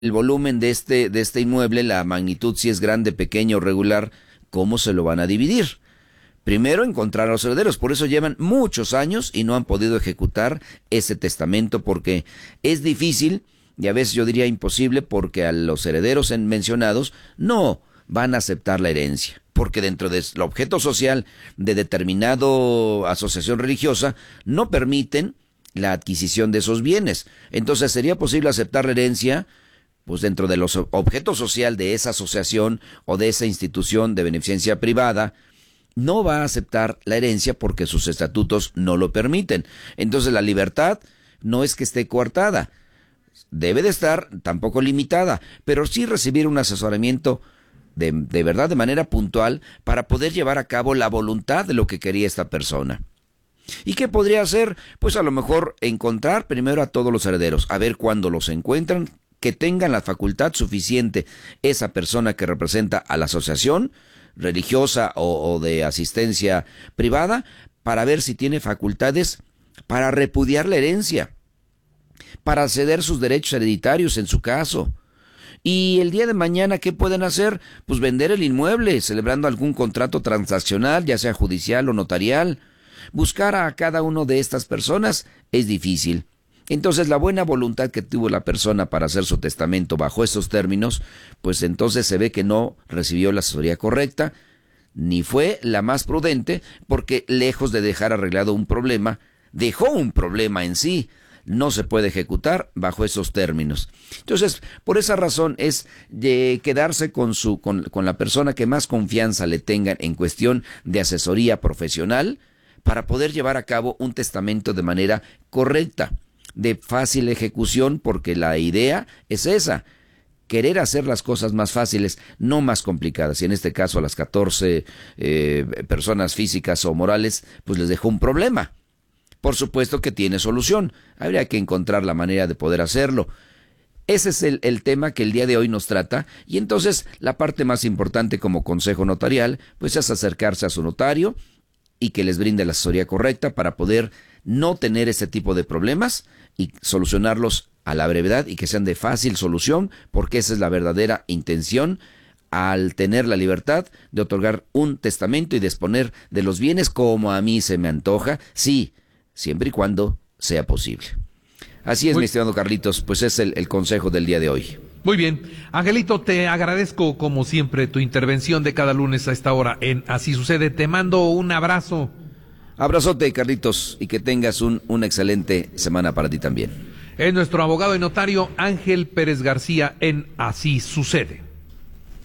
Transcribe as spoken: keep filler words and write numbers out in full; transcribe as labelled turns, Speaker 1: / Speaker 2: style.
Speaker 1: el volumen de este, de este inmueble, la magnitud, si es grande, pequeño, regular, ¿cómo se lo van a dividir? Primero, encontrar a los herederos. Por eso llevan muchos años y no han podido ejecutar ese testamento, porque es difícil y a veces yo diría imposible, porque a los herederos mencionados no van a aceptar la herencia, porque dentro del objeto social de determinado asociación religiosa no permiten la adquisición de esos bienes. Entonces, ¿sería posible aceptar la herencia? Pues dentro de los objetos social de esa asociación o de esa institución de beneficencia privada, no va a aceptar la herencia porque sus estatutos no lo permiten. Entonces la libertad no es que esté coartada, debe de estar tampoco limitada, pero sí recibir un asesoramiento de, de verdad de manera puntual para poder llevar a cabo la voluntad de lo que quería esta persona. ¿Y qué podría hacer? Pues a lo mejor encontrar primero a todos los herederos, a ver cuándo los encuentran, que tengan la facultad suficiente esa persona que representa a la asociación religiosa o, o de asistencia privada, para ver si tiene facultades para repudiar la herencia, para ceder sus derechos hereditarios en su caso. Y el día de mañana, ¿qué pueden hacer? Pues vender el inmueble, celebrando algún contrato transaccional, ya sea judicial o notarial. Buscar a cada uno de estas personas es difícil. Entonces la buena voluntad que tuvo la persona para hacer su testamento bajo esos términos, pues entonces se ve que no recibió la asesoría correcta, ni fue la más prudente, porque lejos de dejar arreglado un problema, dejó un problema en sí. No se puede ejecutar bajo esos términos. Entonces, por esa razón es de quedarse con su con, con la persona que más confianza le tengan en cuestión de asesoría profesional para poder llevar a cabo un testamento de manera correcta, de fácil ejecución, porque la idea es esa, querer hacer las cosas más fáciles, no más complicadas. Y en este caso a las catorce eh, personas físicas o morales, pues les dejó un problema. Por supuesto que tiene solución, habría que encontrar la manera de poder hacerlo. Ese es el, el tema que el día de hoy nos trata, y entonces la parte más importante como consejo notarial, pues es acercarse a su notario y que les brinde la asesoría correcta para poder no tener ese tipo de problemas y solucionarlos a la brevedad y que sean de fácil solución, porque esa es la verdadera intención al tener la libertad de otorgar un testamento y disponer de los bienes como a mí se me antoja, sí, siempre y cuando sea posible. Así es, muy, mi estimado Carlitos, pues es el, el consejo del día de hoy.
Speaker 2: Muy bien. Angelito, te agradezco como siempre tu intervención de cada lunes a esta hora en Así Sucede. Te mando un abrazo.
Speaker 1: Abrazote, Carlitos, y que tengas un, una excelente semana para ti también.
Speaker 2: Es nuestro abogado y notario Ángel Pérez García en Así Sucede.